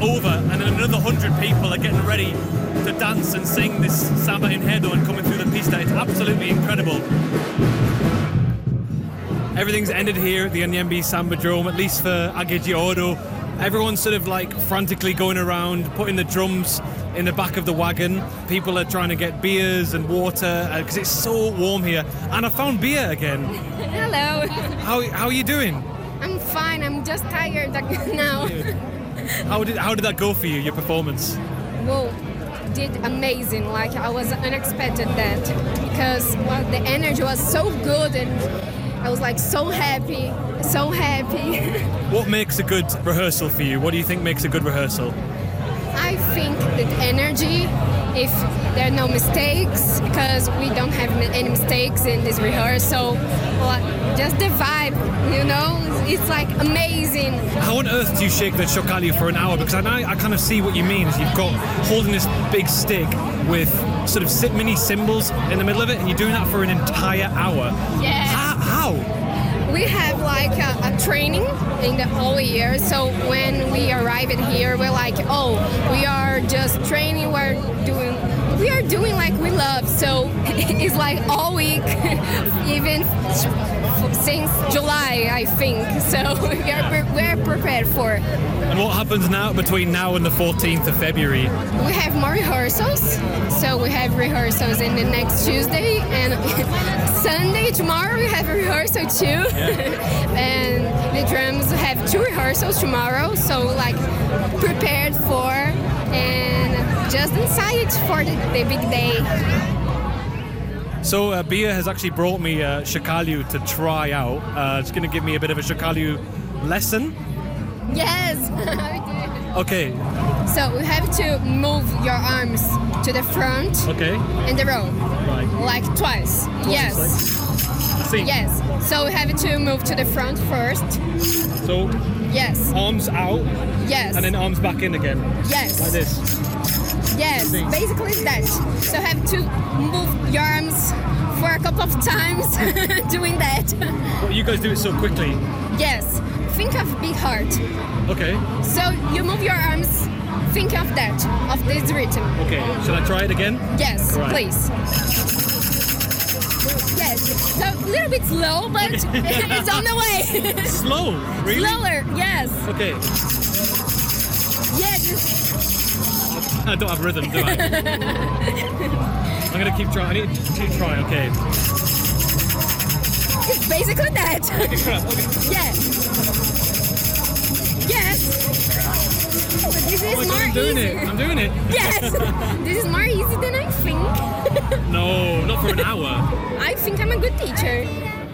over, and then another 100 people are getting ready to dance and sing this Samba Enredo and coming through the pista. It's absolutely incredible. Everything's ended here at the Anyembe Sambadrome, at least for Águia de Ouro. Everyone's sort of like frantically going around, putting the drums in the back of the wagon. People are trying to get beers and water because it's so warm here. And I found beer again. Hello. How are you doing? I'm fine. I'm just tired now. How did that go for you, your performance? Whoa, did amazing. Like I was unexpected that because the energy was so good and I was like so happy. What makes a good rehearsal for you? What do you think makes a good rehearsal? I think that energy, if there are no mistakes, because we don't have any mistakes in this rehearsal, just the vibe, it's like amazing. How on earth do you shake the chocalho for an hour? Because I kind of see what you mean. Is you've got holding this big stick with sort of mini cymbals in the middle of it, and you're doing that for an entire hour. Yeah. How? We have like a training in the whole year, so when we arrive in here, we're like, we are just training, we are doing like we love, so it's like all week, even since July, I think, so we're prepared for it. And what happens now between now and the 14th of February? We have more rehearsals, so we have rehearsals in the next Tuesday, and Sunday, tomorrow we have a rehearsal too. Yeah. And the drums have 2 rehearsals tomorrow, so like prepared for and just excited for the big day. So Bia has actually brought me a chocalho to try out. It's going to give me a bit of a chocalho lesson. Yes, we do. Okay. So we have to move your arms to the front. Okay. In the row. Right. Like twice. Yes. See. Yes. So we have to move to the front first. So. Yes. Arms out. Yes. And then arms back in again. Yes. Like this. Yes. See. Basically that. So have to move your arms for a couple of times doing that. Well, you guys do it so quickly. Yes. Think of big heart. Okay. So you move your arms, think of that, of this rhythm. Okay, should I try it again? Yes, right. Please. Yes, so a little bit slow, but it's on the way. Slow? Really? Slower, yes. Okay. Yes. I don't have rhythm, do I? I'm going to keep trying. I need to try, okay. It's basically that. Okay. Yes. Yes. Oh, this is more I'm doing easy. it. I'm doing it. Yes. This is more easy than I think. No, not for an hour. I think I'm a good teacher.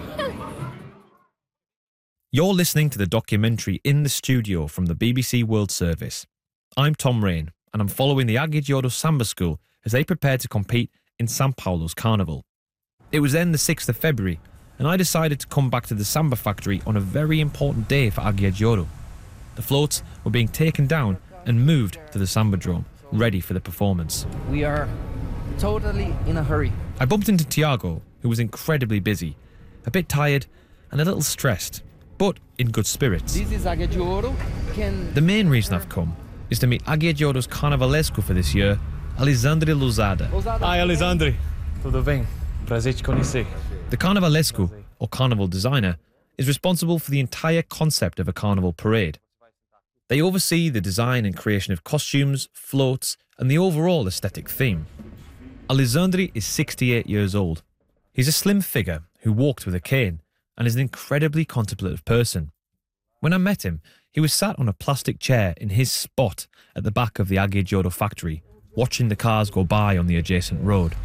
You're listening to the documentary In the Studio from the BBC World Service. I'm Tom Rain, and I'm following the Águia de Ouro Samba School as they prepare to compete in São Paulo's Carnival. It was then the 6th of February, and I decided to come back to the Samba factory on a very important day for Águia de Ouro. The floats were being taken down and moved to the Sambadrome, ready for the performance. We are totally in a hurry. I bumped into Tiago, who was incredibly busy, a bit tired and a little stressed, but in good spirits. This is Águia de Ouro. The main reason I've come is to meet Águia de Ouro's Carnavalesco for this year, Alexandre Lousada. Hi, Alexandre. Tudo bem? Prazer te conhecer. The Carnavalesco, or carnival designer, is responsible for the entire concept of a carnival parade. They oversee the design and creation of costumes, floats, and the overall aesthetic theme. Alexandre is 68 years old. He's a slim figure who walked with a cane and is an incredibly contemplative person. When I met him, he was sat on a plastic chair in his spot at the back of the Águia de Ouro factory, watching the cars go by on the adjacent road.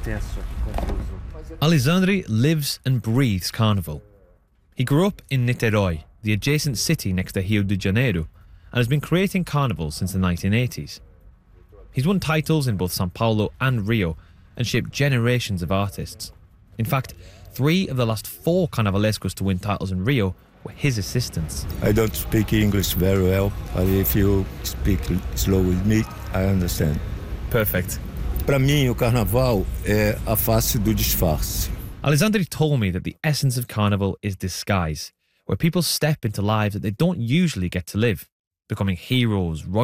Alexandre lives and breathes carnival. He grew up in Niterói, the adjacent city next to Rio de Janeiro, and has been creating carnival since the 1980s. He's won titles in both São Paulo and Rio and shaped generations of artists. In fact, 3 of the last 4 carnavalescos to win titles in Rio were his assistants. I don't speak English very well, but if you speak slow with me, I understand. Perfect. Para mim, o carnaval é a face do disfarce. Alexandre told me that the essence of carnival is disguise, where people step into lives that they don't usually get to live, becoming heroes,